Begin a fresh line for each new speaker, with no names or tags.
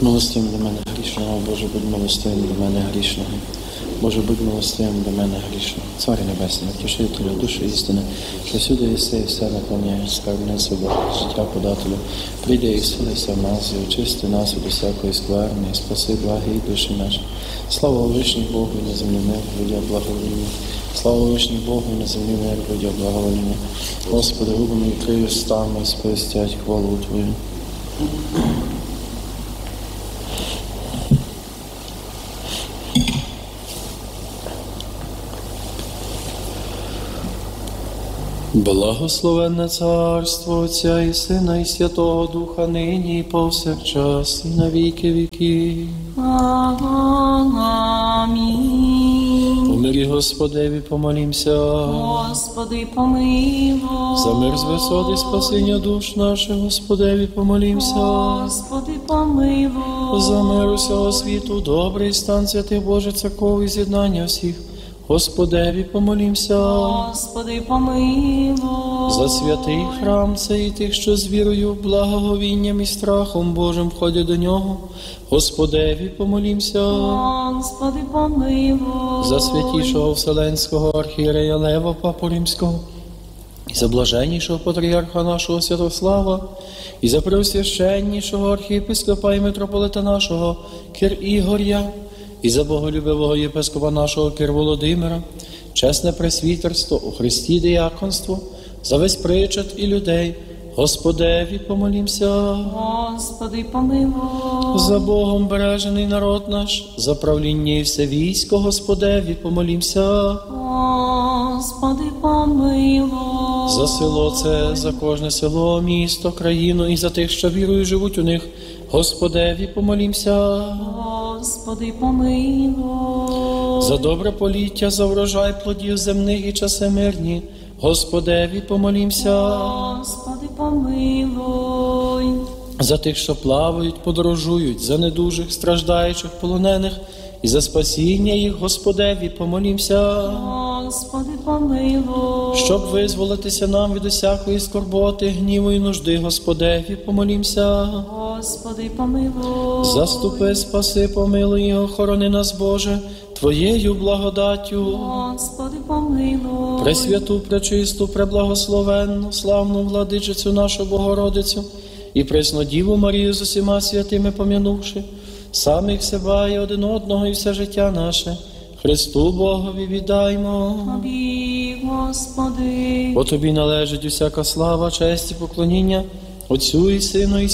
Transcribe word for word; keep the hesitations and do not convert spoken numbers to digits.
милостивим до мене грішного, Боже, будь милостивим до мене грішного. Боже, будь милостивим до мене грішного. Царю Небесний, Утішителю, душі істини, що всюди єси і все наповняєш, скарбне собою, життя подателю. Прийди і вселися в нас, і очисти нас від усякої скверни, і спаси благи і душі наші. Слава Вишній Богу і на землі мир, людям благовоління. Слава Вишній Богу і на землі мир, людям благовоління. Господи, губи мої крию стами, і сповістять хвалу Твою. Благословенне Царство Отця і Сина, і Святого Духа, нині і повсякчас, і на віки віків.
Амінь.
У мирі Господеві помолімся.
Господи, помилуй.
За мир з висот і спасіння душ наших, Господеві помолімся.
Господи, помилуй.
За мир усього світу, добрий стан святих Божих церков і з'єднання всіх, Господеві помолімся.
Господи, помилуй.
За святий храм цей і тих, що з вірою, благоговінням і страхом Божим входять до нього, Господеві помолімся.
Господи, помилуй.
За святішого Вселенського архієрея Лева Папу Римського, і за блаженнішого патріарха нашого Святослава, і за преосвященнішого архієпископа і митрополита нашого Кир Ігоря, і за боголюбивого єпископа нашого Кир Володимира, чесне пресвітерство у Христі діяконство, за весь причет і людей, Господеві помолімся.
Господи, помилуй.
За Богом бережений народ наш, за правління і все військо, Господеві помолімся.
Господи, помилуй.
За село це, за кожне село, місто, країну і за тих, що вірою живуть у них, Господеві помолімся.
Господи, помилуй.
За добре поліття, за врожай плодів земних і часи мирні, Господеві помолімся.
Господи, помилуй.
За тих, що плавають, подорожують, за недужих, страждаючих, полонених, і за спасіння їх, Господеві помолімся.
Господи, помилуй.
Щоб визволитися нам від усякої скорботи, гніву і нужди, Господеві помолімся.
Господи, помилуй.
Заступи, спаси, помилуй і охорони нас, Боже, Твоєю благодаттю.
Господи, помилуй.
Пресвяту, пречисту, преблагословенну, славну владичицю нашу Богородицю і пресну Діву Марію з усіма святими пом'янувши, самих себе і один одного і все життя наше, Христу Богові віддаймо.
Тобі, Господи.
Бо Тобі належить усяка слава, честь і поклоніння, Отцю і Сину і